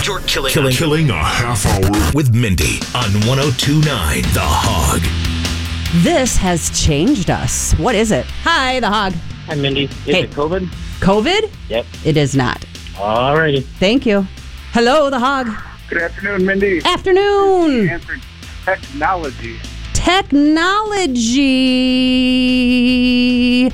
You're killing a half hour with Mindy on 102.9 The Hog. This has changed us. What is it? Hi, The Hog. Hi, Mindy. Is it COVID? COVID? Yep. It is not. All righty. Thank you. Hello, The Hog. Good afternoon, Mindy. Afternoon. The answer, technology. Technology.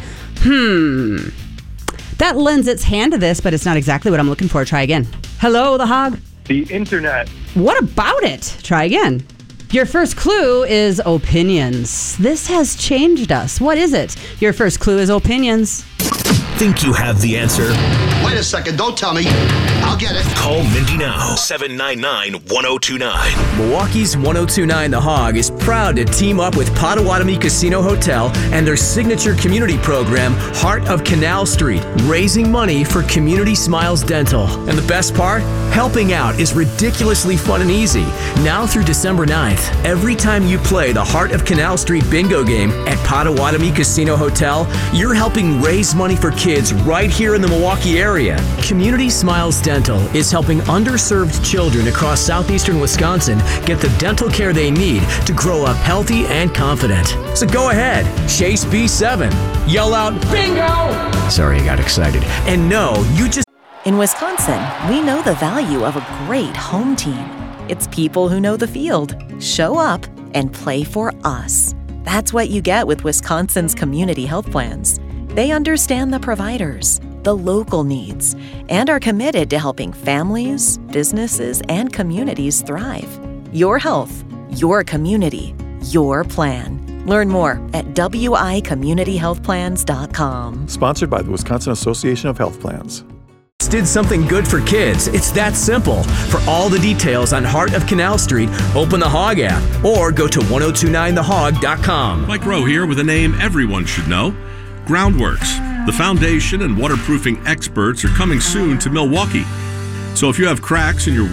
That lends its hand to this, but it's not exactly what I'm looking for. Try again. Hello, The Hog. The internet. What about it? Try again. Your first clue is opinions. This has changed us. What is it? Your first clue is opinions. Think you have the answer? Wait a second, don't tell me. I'll get it. Call Mindy now, 799-1029. Milwaukee's 1029 The Hog is proud to team up with Potawatomi Casino Hotel and their signature community program, Heart of Canal Street, raising money for Community Smiles Dental. And the best part? Helping out is ridiculously fun and easy. Now through December 9th, every time you play the Heart of Canal Street bingo game at Potawatomi Casino Hotel, you're helping raise money for kids right here in the Milwaukee area. Community Smiles Dental is helping underserved children across southeastern Wisconsin get the dental care they need to grow up healthy and confident. So go ahead, chase B7, yell out, bingo! Sorry, I got excited. And no, you just... In Wisconsin, we know the value of a great home team. It's people who know the field, show up, and play for us. That's what you get with Wisconsin's community health plans. They understand the providers, the local needs, and are committed to helping families, businesses, and communities thrive. Your health, your community, your plan. Learn more at wicommunityhealthplans.com. Sponsored by the Wisconsin Association of Health Plans. Did something good for kids. It's that simple. For all the details on Heart of Canal Street, open the Hog app or go to 1029thehog.com. Mike Rowe here with a name everyone should know. Groundworks. The foundation and waterproofing experts are coming soon to Milwaukee. So if you have cracks in your